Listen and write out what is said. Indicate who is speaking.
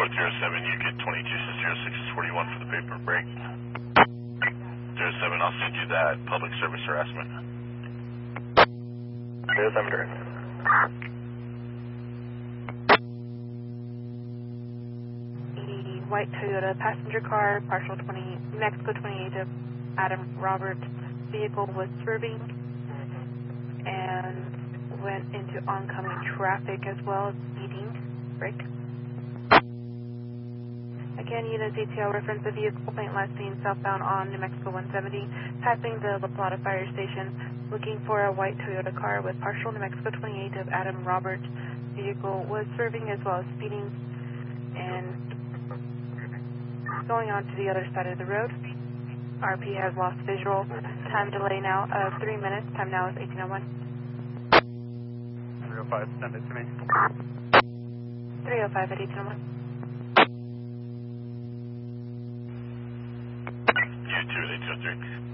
Speaker 1: 07, you get 22-06-41 for the paper break. 07, I'll send you that public service harassment.
Speaker 2: 07 direct.
Speaker 3: The white Toyota passenger car, partial New Mexico 28 of Adam Roberts' vehicle was swerving and went into oncoming traffic as well as speeding. Break. Again, unit detail reference the vehicle plate last seen southbound on New Mexico 170, passing the La Plata fire station, looking for a white Toyota car with partial New Mexico 28 of Adam Roberts' vehicle was swerving as well as speeding and going on to the other side of the road. RP has lost visual. Time delay now of 3 minutes. Time now is 18:01.
Speaker 2: 305, send it to me.
Speaker 3: 305 at 18:01.
Speaker 1: You 2 at 1803.